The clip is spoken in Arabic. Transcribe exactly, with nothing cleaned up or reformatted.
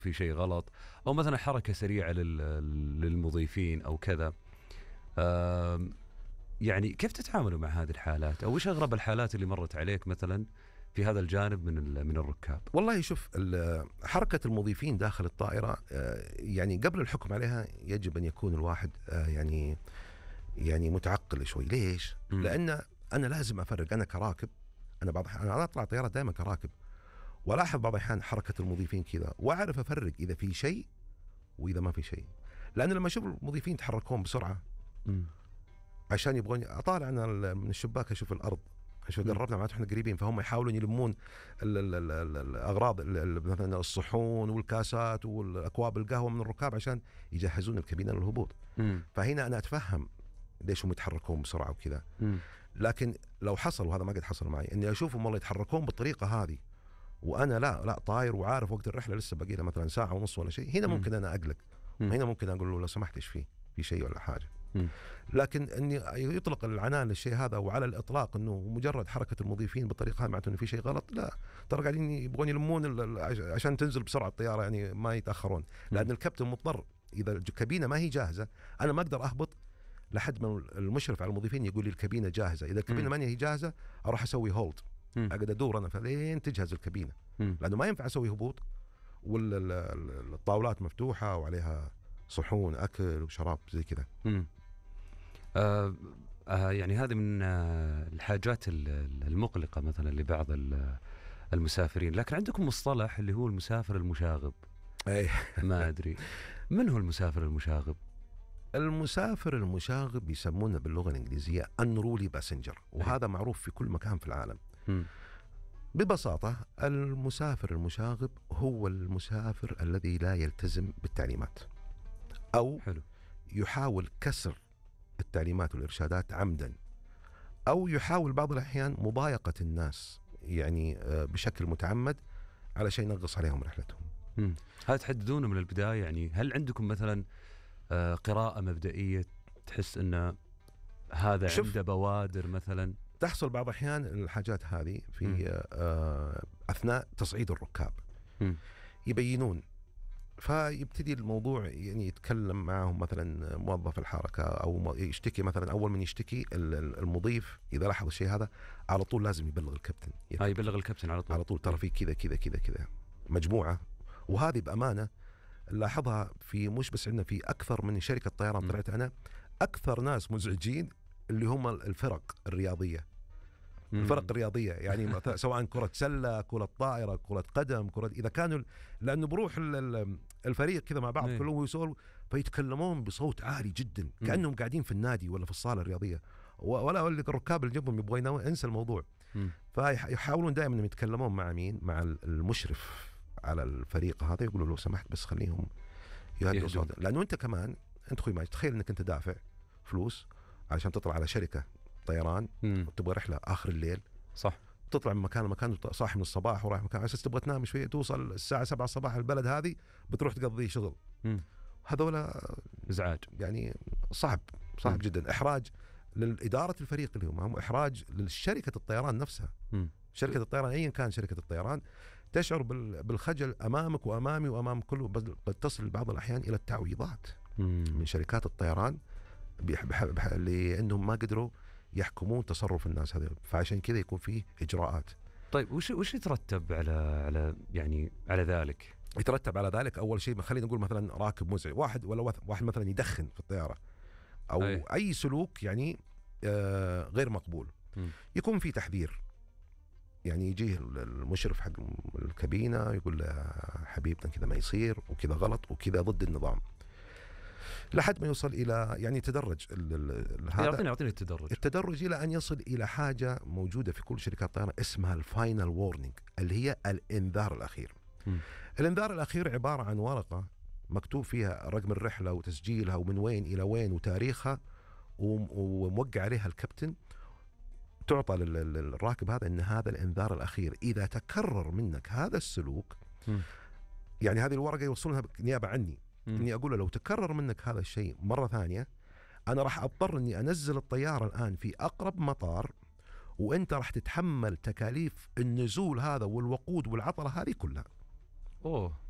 في شيء غلط، او مثلا حركه سريعه للمضيفين او كذا. يعني كيف تتعاملوا مع هذه الحالات، او ايش اغرب الحالات اللي مرت عليك مثلا في هذا الجانب من من الركاب؟ والله شوف، حركة المضيفين داخل الطائرة يعني قبل الحكم عليها يجب أن يكون الواحد يعني يعني متعقل شوي. ليش؟ م. لأن أنا لازم أفرق. أنا كراكب، أنا بعض أنا أطلع طيارة دائما كراكب، ولاحظ بعض الأحيان حركة المضيفين كذا، وأعرف أفرق إذا في شيء وإذا ما في شيء. لأن لما أشوف المضيفين يتحركون بسرعة م. عشان يبغون أطالع أنا من الشباك أشوف الأرض، عشان قربنا معناته احنا قريبين، فهم يحاولون يلمون ال ال ال ال الاغراض مثلا الصحون والكاسات والاكواب القهوه من الركاب عشان يجهزون الكابينه للهبوط. مم. فهنا انا اتفهم ليش هم يتحركون بسرعه وكذا. لكن لو حصل، وهذا ما قد حصل معي، اني اشوفهم والله يتحركون بالطريقه هذه وانا لا لا طاير وعارف وقت الرحله لسه باقي لها مثلا ساعه ونص ولا شيء، هنا ممكن انا اقلق. هنا ممكن اقول له لو سمحت ايش فيه في شيء ولا حاجه. م. لكن اني يطلق العنان للشيء هذا، وعلى الاطلاق انه مجرد حركه المضيفين بالطريقه هذه معناته انه في شيء غلط، لا، ترى قاعدين يبغون يلمون عشان تنزل بسرعه الطياره، يعني ما يتاخرون. لان م. الكابتن مضطر، اذا الكابينه ما هي جاهزه انا ما اقدر اهبط لحد ما المشرف على المضيفين يقول لي الكابينه جاهزه. اذا الكابينه ما هي جاهزه اروح اسوي هولد، اقعد ادور انا فلين تجهز الكابينه، م. لانه ما ينفع اسوي هبوط والطاولات مفتوحه وعليها صحون اكل وشراب زي كذا. آه آه يعني هذه من آه الحاجات المقلقة مثلا لبعض المسافرين. لكن عندكم مصطلح اللي هو المسافر المشاغب. أي. ما أدري من هو المسافر المشاغب؟ المسافر المشاغب يسمونه باللغة الإنجليزية unruly passenger، وهذا معروف في كل مكان في العالم. م. ببساطة المسافر المشاغب هو المسافر الذي لا يلتزم بالتعليمات، أو حلو. يحاول كسر التعليمات والإرشادات عمدا، أو يحاول بعض الأحيان مضايقة الناس يعني بشكل متعمد على شيء ينغص عليهم رحلتهم. هل تحددونه من البداية؟ يعني هل عندكم مثلا قراءة مبدئية تحس أن هذا عنده بوادر مثلا؟ تحصل بعض الأحيان الحاجات هذه في م. أثناء تصعيد الركاب. م. يبينون، فيبتدي الموضوع يعني يتكلم معهم مثلا موظف الحركة أو يشتكي مثلا. أول من يشتكي المضيف إذا لاحظ الشيء هذا على طول لازم يبلغ الكابتن. آه يبلغ الكابتن على طول. على طول ترى في كذا كذا كذا كذا مجموعة. وهذه بأمانة لاحظها في مش بس عندنا، في أكثر من شركة طيران طلعت أنا، أكثر ناس مزعجين اللي هم الفرق الرياضية. الفرق الرياضية يعني سواء كرة سلة، كرة طائرة، كرة قدم، كرة إذا كانوا، لأنه بروح الفريق كذا مع بعض كلهم يسولوا فيتكلمون بصوت عالي جدا كأنهم قاعدين في النادي ولا في الصالة الرياضية، ولا الركاب اللي جنبهم يبغوا يناموا، انسى الموضوع. فيحاولون دائما انهم يتكلمون مع مين؟ مع المشرف على الفريق هذا، يقولوا لو سمحت بس خليهم يهدوا صوتهم، لأنه أنت كمان أنت خوي معي تخيل أنك أنت دافع فلوس علشان تطلع على شركة طيران وتبغى رحلة آخر الليل، صح، تطلع من مكان لمكان صاحي من الصباح ورايح مكان على أساس تبغى تنام شوية، توصل الساعة سبعة الصباح البلد هذه بتروح تقضي شغل. هذولا إزعاج يعني صعب صعب مم. جدا، إحراج للإدارة الفريق اللي هم إحراج للشركة الطيران نفسها. مم. شركة الطيران أيا كان شركة الطيران تشعر بالخجل أمامك وأمامي وأمام كله، بل تصل بعض الأحيان إلى التعويضات مم. من شركات الطيران لأنهم ما قدروا يحكمون تصرف الناس هذول، فعشان كذا يكون فيه إجراءات. طيب وش وش يترتب على على يعني على ذلك؟ يترتب على ذلك أول شيء خلينا نقول مثلا راكب مزعج، واحد ولا واحد مثلا يدخن في الطيارة أو أي, أي سلوك يعني آه غير مقبول، م. يكون في تحذير. يعني يجيه المشرف حق الكابينة يقول له حبيبنا كذا ما يصير وكذا غلط وكذا ضد النظام، لحد ما يوصل إلى يعني تدرج هذا. يعطيني يعطيني التدرج. التدرج إلى أن يصل إلى حاجة موجودة في كل شركات الطيران اسمها الفاينل وورنينج، اللي هي الإنذار الأخير. م. الإنذار الأخير عبارة عن ورقة مكتوب فيها رقم الرحلة وتسجيلها ومن وين إلى وين وتاريخها وموقع عليها الكابتن، تعطى للراكب هذا أن هذا الإنذار الأخير إذا تكرر منك هذا السلوك م. يعني هذه الورقة يوصلونها نيابة عني م. إني أقول له لو تكرر منك هذا الشيء مرة ثانية أنا راح أضطر أني أنزل الطيارة الآن في أقرب مطار، وأنت راح تتحمل تكاليف النزول هذا والوقود والعطلة هذه كلها. أوه